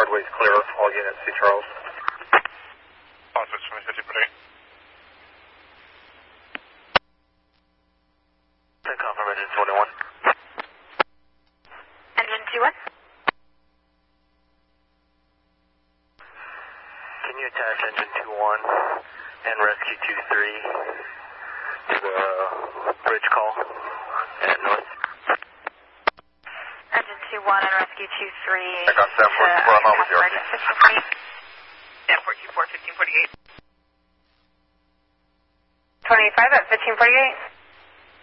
roadway's clear. All units, see Charles. Positive 2050, Confirm engine 21. Engine 21. Can you attach engine 21 and rescue 23 to the bridge call at north? Engine 21 and rescue 23. I got 744, I'm on with you. Yeah, 424, 1548. 25 at 1548.